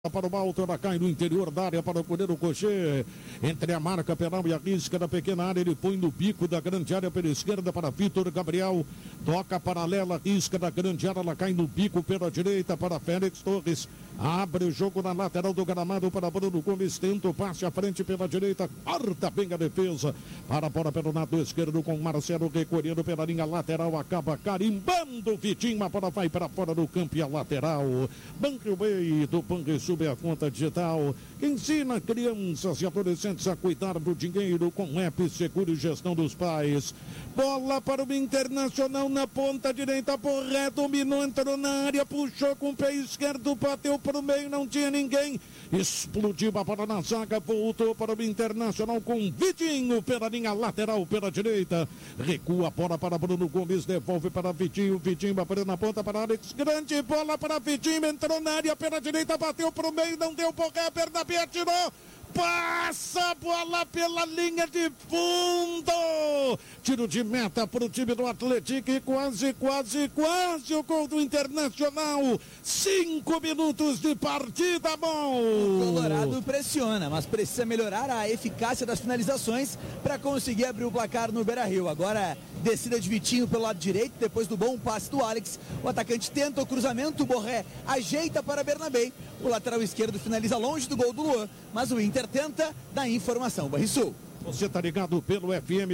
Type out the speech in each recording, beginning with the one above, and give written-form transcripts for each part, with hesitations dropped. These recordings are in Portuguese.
para o alto, ela cai no interior da área para o goleiro Cochê. Entre a marca penal e a risca da pequena área, ele põe no bico da grande área pela esquerda para Vitor Gabriel. Toca paralela, risca da grande área, ela cai no bico pela direita para Félix Torres. Abre o jogo na lateral do gramado para Bruno Gomes. Tenta o passe à frente pela direita. Corta bem a defesa. Para fora pelo lado esquerdo com Marcelo recolhendo pela linha lateral. Acaba carimbando o Vitinho. A bola vai para fora do campo e a lateral. Banco Bay do Banrisul é a conta digital que ensina crianças e adolescentes a cuidar do dinheiro com app seguro e gestão dos pais. Bola para o Internacional na ponta direita, Borré dominou, entrou na área, puxou com o pé esquerdo, bateu para o meio, não tinha ninguém, explodiu a bola na zaga, voltou para o Internacional com Vitinho pela linha lateral, pela direita, recua a bola para Bruno Gomes, devolve para Vitinho, Vitinho bateu na ponta para Alex, grande bola para Vitinho, entrou na área pela direita, bateu para o meio, não deu, Borré, Bernabé atirou, passa a bola pela linha de fundo, tiro de meta para o time do Atlético e quase o gol do Internacional. 5 minutos de partida, bom. O Colorado pressiona, mas precisa melhorar a eficácia das finalizações para conseguir abrir o placar no Beira-Rio. Agora descida de Vitinho pelo lado direito, depois do bom passe do Alex, o atacante tenta o cruzamento, o Borré ajeita para Bernabé, o lateral esquerdo finaliza longe do gol do Luan, mas o Inter tenta dar informação. Banrisul. Você está ligado pelo FM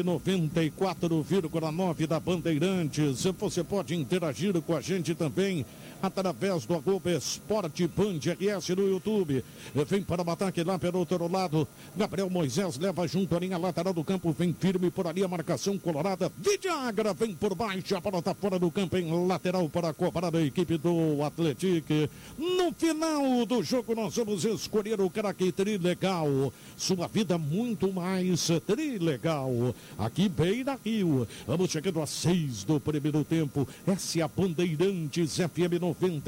94,9 da Bandeirantes. Você pode interagir com a gente também através do Globo Esporte Band RS no YouTube. Vem para o ataque lá pelo outro lado. Gabriel Moisés leva junto a linha lateral do campo. Vem firme por ali a marcação colorada. Vidiagra vem por baixo. A bola está fora do campo em lateral para cobrar a equipe do Atlético. No final do jogo nós vamos escolher o craque trilegal. Sua vida muito mais trilegal. Aqui bem na Rio. Vamos chegando a 6 do primeiro tempo. Essa é a Bandeirantes FM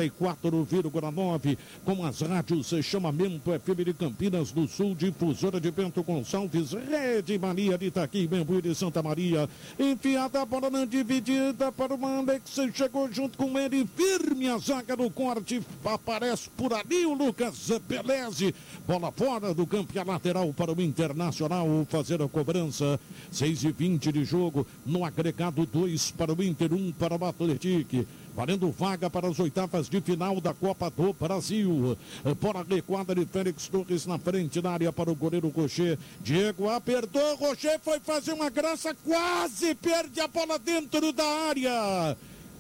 94,9 com as rádios Chamamento FM de Campinas do Sul, Difusora de Bento Gonçalves, Rede Maria de Itaqui, Bembuí de Santa Maria. Enfiada a bola na dividida para o Alex, chegou junto com ele, firme a zaga no corte, aparece por ali o Lucas Pelezi, bola fora do campo e a lateral para o Internacional fazer a cobrança. 6:20 de jogo, no agregado 2 para o Inter, 1 para o Atlético, valendo vaga para as oitavas de final da Copa do Brasil. Bola recuada de Félix Torres na frente da área para o goleiro Rocher. Diego apertou, Rocher foi fazer uma graça, quase perde a bola dentro da área.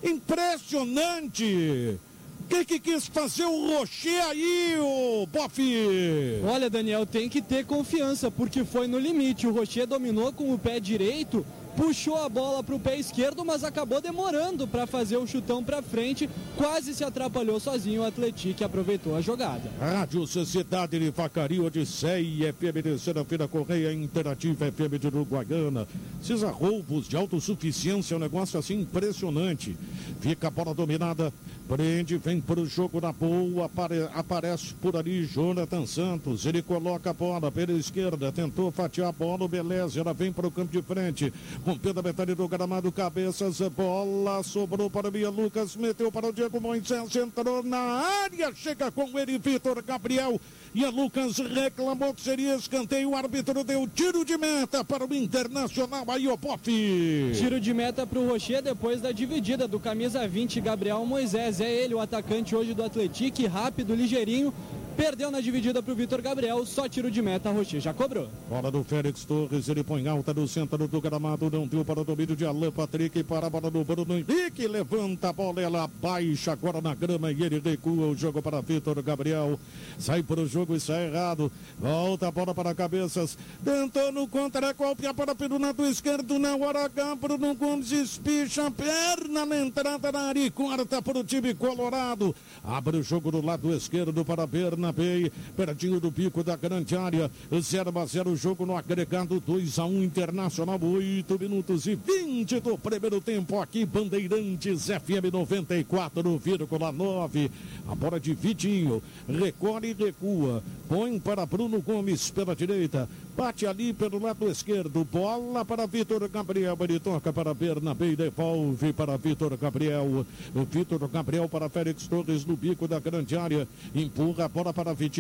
Impressionante! O que quis fazer o Rocher aí, o Boff? Olha, Daniel, tem que ter confiança, porque foi no limite. O Rocher dominou com o pé direito, puxou a bola para o pé esquerdo, mas acabou demorando para fazer o chutão para frente, quase se atrapalhou sozinho. O Atlético aproveitou a jogada. Rádio Sociedade de Vacaria, Odisseia, FM de Serafina Correia, Interativa FM de Uruguaiana. Cisa roubos de autossuficiência, um negócio assim impressionante. Fica a bola dominada, prende, vem para o jogo na boa, aparece por ali Jonathan Santos, ele coloca a bola pela esquerda, tentou fatiar a bola, o Beleza, ela vem para o campo de frente, rompendo a metade do gramado, cabeças, bola sobrou para o Bia Lucas, meteu para o Diego Moisés, entrou na área, chega com ele Vitor Gabriel, e a Lucas reclamou que seria escanteio, o árbitro deu tiro de meta para o Internacional, aí o Poff. Tiro de meta para o Rocher depois da dividida do camisa 20, Gabriel Moisés, é ele o atacante hoje do Atlético, rápido, ligeirinho, perdeu na dividida para o Vitor Gabriel, só tiro de meta, Rocher já cobrou. Bola do Félix Torres, ele põe alta no centro do gramado, não deu para o domínio de Alan Patrick, para a bola do Bruno Henrique, levanta a bola, ela baixa agora na grama e ele recua o jogo para Vitor Gabriel, sai para o jogo e sai errado, volta a bola para cabeças, tentou no contra-golpe, a bola pelo lado esquerdo, na hora H, Bruno Gomes espicha a perna na entrada da área e corta para o time colorado, abre o jogo do lado esquerdo para Bernabé, pertinho do pico da grande área, 0-0 o jogo no agregado, 2-1 Internacional, 8 minutos e 20 do primeiro tempo aqui, Bandeirantes FM 94,9, a bola de Vitinho, recolhe e recua, põe para Bruno Gomes pela direita, bate ali pelo lado esquerdo, bola para Vitor Gabriel, ele toca para Bernabé, devolve para Vitor Gabriel, o Vitor Gabriel para Félix Torres no bico da grande área, empurra a bola para Vitinho.